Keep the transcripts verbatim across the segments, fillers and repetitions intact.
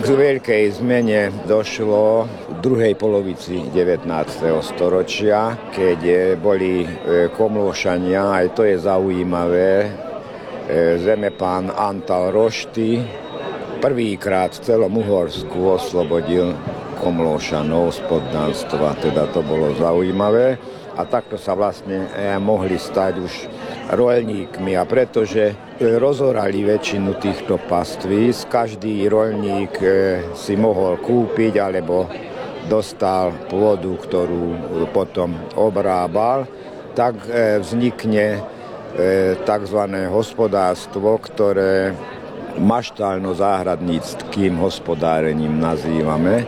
K veľkej zmene došlo v druhej polovici devätnásteho storočia, keď boli Komlóšania, aj to je zaujímavé, zemepán Antal Rošty prvýkrát v celom Uhorsku oslobodil Komlóšanov z poddanstva, teda to bolo zaujímavé. A takto sa vlastne mohli stať už roľníkmi. A pretože rozorali väčšinu týchto paství, každý roľník si mohol kúpiť alebo dostal pôdu, ktorú potom obrábal, tak vznikne tzv. Hospodárstvo, ktoré maštálno-záhradníckým hospodárením nazývame.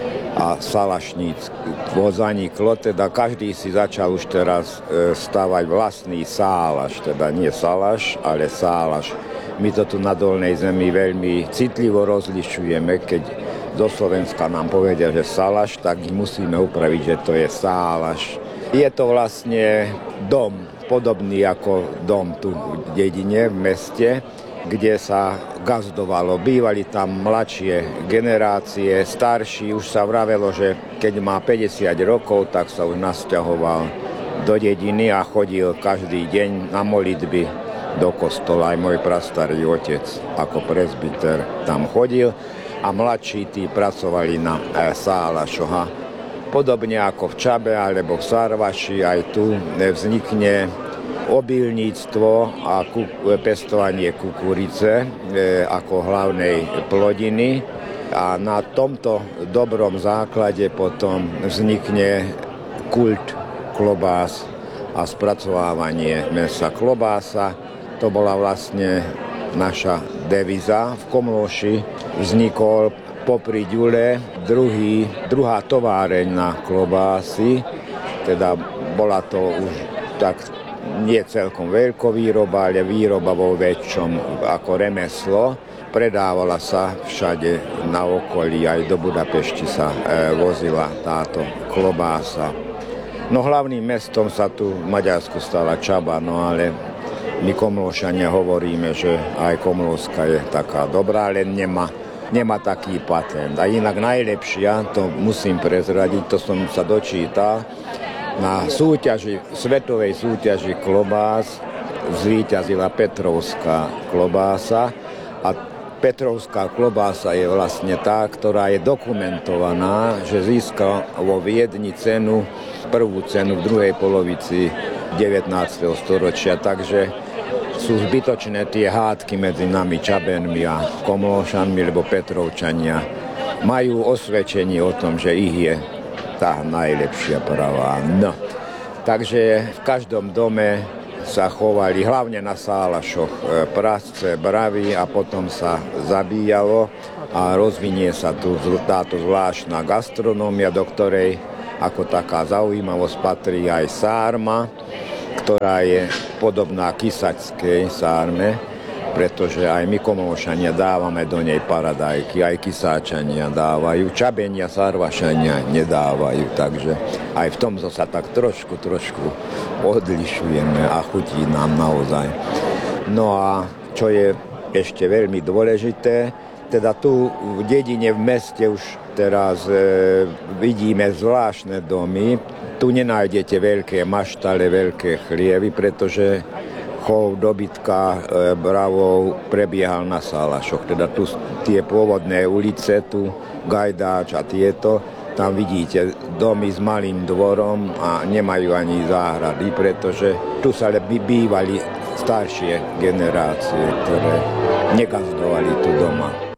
A salašníctvo zaniklo, teda každý si začal už teraz stavať vlastný sálaš, teda nie salaš, ale sálaš. My to tu na Dolnej Zemi veľmi citlivo rozlišujeme, keď zo Slovenska nám povedia, že salaš, tak musíme upraviť, že to je sálaš. Je to vlastne dom, podobný ako dom tu v dedine, v meste, kde sa gazdovalo. Bývali tam mladšie generácie, starší. Už sa vravelo, že keď má päťdesiat rokov, tak sa už nasťahoval do dediny a chodil každý deň na modlitby do kostola. Aj môj prastarý otec ako presbyter tam chodil a mladší tí pracovali na sálašoch. Podobne ako v Čabe alebo v Sarvaši, aj tu vznikne obilníctvo a pestovanie kukurice e, ako hlavnej plodiny. A na tomto dobrom základe potom vznikne kult klobás a spracovávanie mäsa. Klobása, to bola vlastne naša devíza. V Komlóši vznikol popri Ďule druhý, druhá továreň na klobásy, teda bola to už tak nie celkom veľkovýroba, ale výroba vo väčšom ako remeslo. Predávala sa všade na okolí, aj do Budapešti sa e, vozila táto klobása. No hlavným mestom sa tu v Maďarsku stala Čaba, no ale my Komlóšania hovoríme, že aj Komlóska je taká dobrá, len nemá, nemá taký patent. A inak najlepšia, to musím prezradiť, to som sa dočítal, na súťaži, svetovej súťaži klobás zvíťazila Petrovská klobása a Petrovská klobása je vlastne tá, ktorá je dokumentovaná, že získala vo Viedni cenu, prvú cenu v druhej polovici devätnásteho storočia, takže sú zbytočné tie hádky medzi nami Čabenmi a Komlóšanmi, lebo Petrovčania majú osvedčenie o tom, že ich je tá najlepšia pravá. No. Takže v každom dome sa chovali, hlavne na sálašoch, prasce, bravy a potom sa zabíjalo a rozvinie sa tu táto zvláštna gastronómia, do ktorej ako taká zaujímavosť patrí aj sárma, ktorá je podobná kysačskej sárme, pretože aj my Komlóšania dávame do nej paradajky, aj Kysáčania dávajú, Čabenia, Sarvašania nedávajú, takže aj v tom sa tak trošku, trošku odlišujeme a chutí nám naozaj. No a čo je ešte veľmi dôležité, teda tu v dedine, v meste už teraz e, vidíme zvláštne domy, tu nenájdete veľké maštale, veľké chlievy, pretože chov dobytka e, bravov prebiehal na sálašoch. Teda tu tie pôvodné ulice, tu Gajdáč a tieto, tam vidíte domy s malým dvorom a nemajú ani záhrady, pretože tu sa bývali staršie generácie, ktoré negazdovali tu doma.